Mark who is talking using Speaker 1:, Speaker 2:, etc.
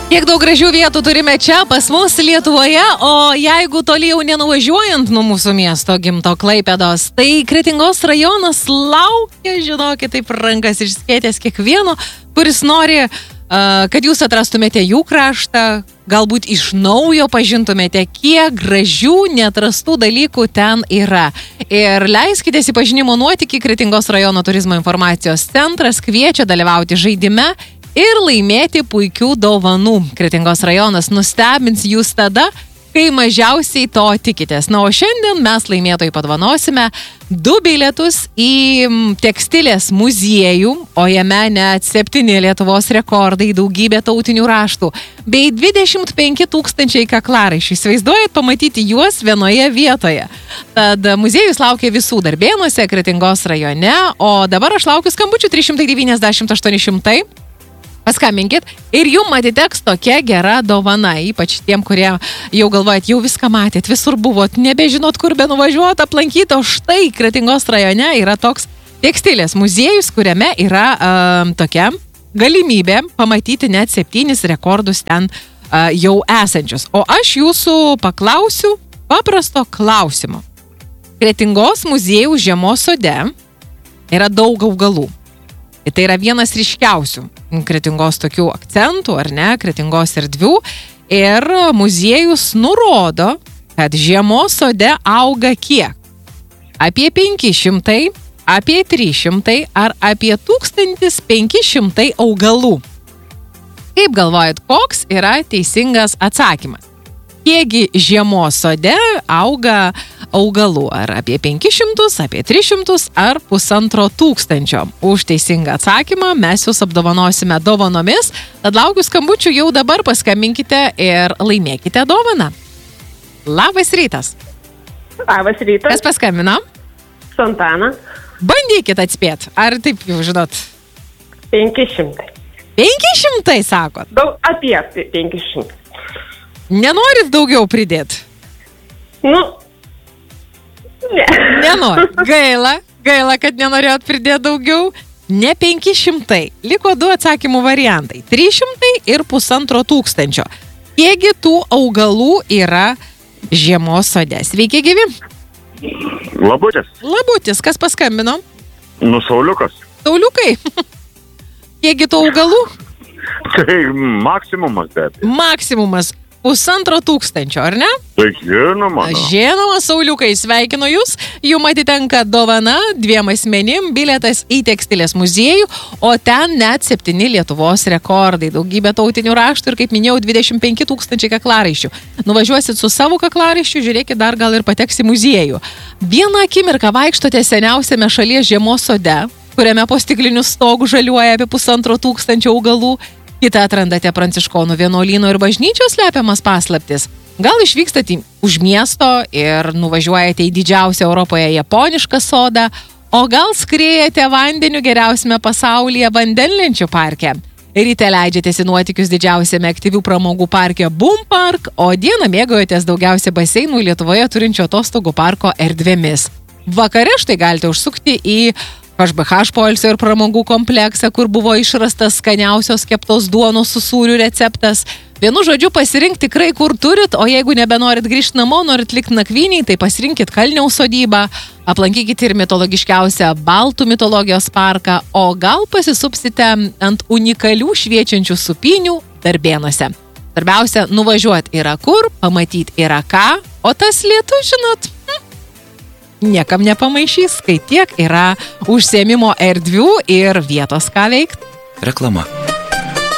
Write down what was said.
Speaker 1: Kiek daug gražių vietų turime čia pas mus Lietuvoje, o jeigu toli jau nenuvažiuojant nuo mūsų miesto gimto Klaipėdos, tai Kretingos rajonas laukia, žinokit, taip rankas išskėtęs kiekvieno, kuris nori, kad jūs atrastumėte jų kraštą, galbūt iš naujo pažintumėte, kiek gražių neatrastų dalykų ten yra. Ir leiskitės į pažinimo nuotykį, Kretingos rajono turizmo informacijos centras kviečia dalyvauti žaidime ir laimėti puikių dovanų. Kretingos rajonas nustebins jūs tada, kai mažiausiai to tikitės. Na, o šiandien mes laimėtojai padovanosime 2 bilietus į tekstilės muziejų, o jame net 7 Lietuvos rekordai, daugybė tautinių raštų, bei 25 000 kaklaraiščių. Įsivaizduojat pamatyti juos vienoje vietoje. Tad muziejus laukia visų Darbėnuose, Kretingos rajone, o dabar aš laukiu skambučių 390 800. Paskambinkit ir jum atiteks tokia gera dovana, ypač tiem, kurie jau galvojat, jau viską matėt, visur buvot, nebežinot, kur be nuvažiuot, aplankyti, o štai Kretingos rajone yra toks tekstilės muziejus, kuriame yra tokia galimybė pamatyti net 7 rekordus ten jau esančius. O aš jūsų paklausiu paprasto klausimo. Kretingos muziejaus žiemos sode yra daug augalų. Tai yra vienas ryškiausių Kretingos tokių akcentų, ar ne, Kretingos erdvių. Ir muziejus nurodo, kad žiemos sode auga kiek? Apie 500, apie 300 ar apie 1500 augalų. Kaip galvojat, koks yra teisingas atsakymas? Kiekgi žiemos sode auga augalų? Ar apie 500, apie 300 ar 1500? Už teisingą atsakymą mes jūs apdovanosime dovanomis. Tad laukiu skambučių jau dabar, paskambinkite ir laimėkite dovaną. Labas rytas.
Speaker 2: Labas rytas.
Speaker 1: Kas paskambino?
Speaker 2: Santana.
Speaker 1: Bandykit atspėt. Ar taip jau žinot?
Speaker 2: 500.
Speaker 1: 500, sakot?
Speaker 2: Apie 500.
Speaker 1: Nenorit daugiau pridėti?
Speaker 2: Nu, ne.
Speaker 1: Nenorit. Gaila, kad nenorėjot pridėti daugiau. Ne 500. Liko 2 atsakymų variantai. 300 ir 1500. Kiekgi tų augalų yra žiemos sode? Sveiki, gyvi. Labutis. Kas paskambino?
Speaker 3: Sauliukas.
Speaker 1: Sauliukai. Kiekgi tų augalų?
Speaker 3: Tai maksimumas, bet.
Speaker 1: Maksimumas. 1500, ar ne?
Speaker 3: Tai žinoma.
Speaker 1: Žinoma, Sauliukai, sveikinu jūs. Jum atitenka dovana 2 asmenim, bilietas į tekstilės muziejų, o ten net 7 Lietuvos rekordai, daugybė tautinių raštų ir, kaip minėjau, 25 000 kaklaraiščių. Nuvažiuosit su savo kaklaraiščiu, žiūrėkit, dar gal ir pateks į muziejų. Vieną akimirką vaikštote seniausiame šalies žiemos sode, kuriame po stikliniu stogu žaliuoja apie 1500 augalų. Kitą atrandate Pranciškonų vienuolyno ir bažnyčios slepiamas paslaptis. Gal išvykstate už miesto ir nuvažiuojate į didžiausią Europoje japonišką sodą, o gal skriejate vandeniu geriausiame pasaulyje vandenlenčių parke. Ryte leidžiatės į nuotykius didžiausiame aktyvių pramogų parke Boom Park, o dieną mėgaujatės daugiausia baseinų Lietuvoje turinčio atostogų parko erdvėmis. Vakare štai galite užsukti į HBH poilsio ir pramogų kompleksą, kur buvo išrastas skaniausios keptos duonos su sūriu receptas. Vienu žodžiu, pasirink tikrai, kur turit, o jeigu nebenorit grįžti namo, norit likti nakvyniai, tai pasirinkit Kalniaus sodybą, aplankykite ir mitologiškiausią Baltų mitologijos parką, o gal pasisupsite ant unikalių šviečiančių supynių Darbėnuose. Svarbiausia, nuvažiuoti yra kur, pamatyti yra ką, o tas lietus, žinot, niekam nepamaišys, kai tiek yra užsiėmimo erdvių ir vietos ką veikti.
Speaker 4: Reklama.